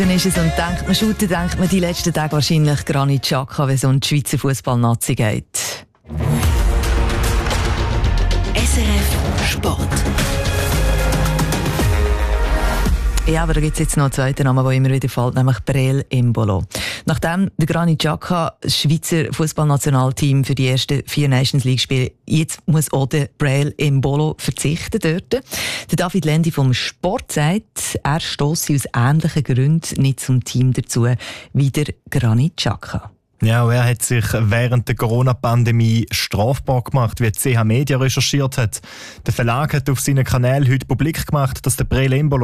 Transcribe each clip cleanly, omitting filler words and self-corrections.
Dann ist es und denkt man, shooten, denkt man die letzten Tage wahrscheinlich Granit Xhaka, wenn es um die Schweizer Fußballnazi geht. SRF Sport. Ja, aber da gibt es jetzt noch einen zweiten Namen, der immer wieder fällt, nämlich Breel Embolo. Nachdem der Granit Xhaka das Schweizer Fußballnationalteam für die ersten 4 Nations League-Spiele, jetzt muss auch der Breel Embolo verzichten dort. Der David Lendi vom Sport sagt, er stosse aus ähnlichen Gründen nicht zum Team dazu wie der Granit Xhaka. Ja, er hat sich während der Corona-Pandemie strafbar gemacht, wie die CH Media recherchiert hat. Der Verlag hat auf seinen Kanälen heute publik gemacht, dass der Breel Embolo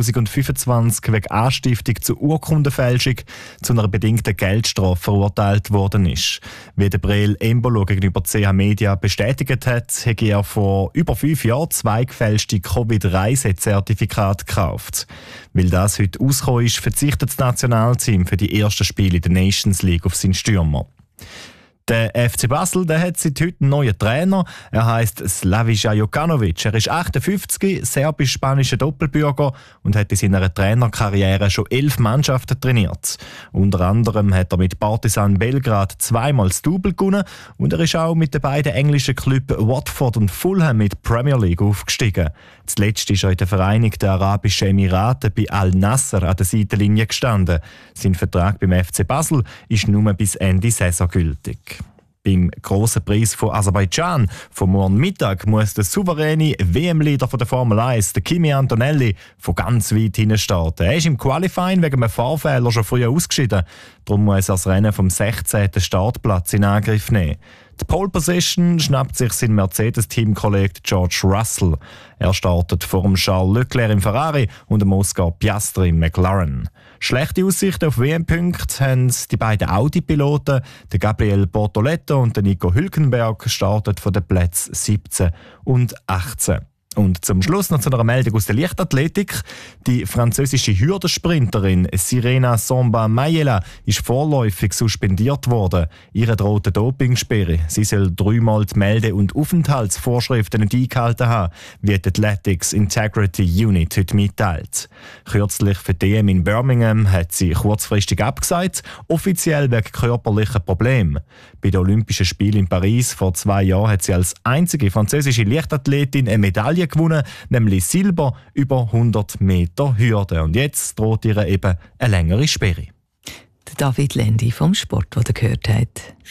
2025 wegen Anstiftung zur Urkundenfälschung zu einer bedingten Geldstrafe verurteilt worden ist. Wie der Breel Embolo gegenüber CH Media bestätigt hat, hat er vor über 5 Jahren 2 gefälschte Covid-Reisezertifikate gekauft. Weil das heute rausgekommen ist, verzichtet das Nationalteam für die ersten Spiele in der Nations League auf seinen Stürmer. Der FC Basel hat seit heute einen neuen Trainer. Er heisst Slaviša Jokanović. Er ist 58, serbisch-spanischer Doppelbürger und hat in seiner Trainerkarriere schon 11 Mannschaften trainiert. Unter anderem hat er mit Partizan Belgrad 2-mal das Double gewonnen und er ist auch mit den beiden englischen Clubs Watford und Fulham mit Premier League aufgestiegen. Zuletzt ist er in den Vereinigten Arabischen Emiraten bei Al-Nassr an der Seitenlinie gestanden. Sein Vertrag beim FC Basel ist nur bis Ende Saison gültig. Beim grossen Preis von Aserbaidschan vom morgen Mittag muss der souveräne WM-Leader der Formel 1, der Kimi Antonelli, von ganz weit hinten starten. Er ist im Qualifying wegen einem Fahrfehler schon früher ausgeschieden. Darum muss er das Rennen vom 16. Startplatz in Angriff nehmen. Die Pole Position schnappt sich sein Mercedes-Teamkollege George Russell. Er startet vor dem Charles Leclerc im Ferrari und dem Oscar Piastri im McLaren. Schlechte Aussichten auf WM-Punkte haben die beiden Audi-Piloten, der Gabriel Bortoleto und der Nico Hülkenberg, gestartet von den Plätzen 17 und 18. Und zum Schluss noch zu einer Meldung aus der Leichtathletik. Die französische Hürdensprinterin Sirena Samba-Mayela ist vorläufig suspendiert worden. Ihr droht eine Dopingsperre. Sie soll 3-mal die Melde- und Aufenthaltsvorschriften nicht eingehalten haben, wie die Athletics Integrity Unit heute mitteilt. Kürzlich für die EM in Birmingham hat sie kurzfristig abgesagt, offiziell wegen körperlicher Probleme. Bei den Olympischen Spielen in Paris vor 2 Jahren hat sie als einzige französische Leichtathletin eine Medaille gewonnen, nämlich Silber über 100 Meter Hürde. Und jetzt droht ihr eben eine längere Sperre. Der David Lendi vom Sport, den ihr gehört habt.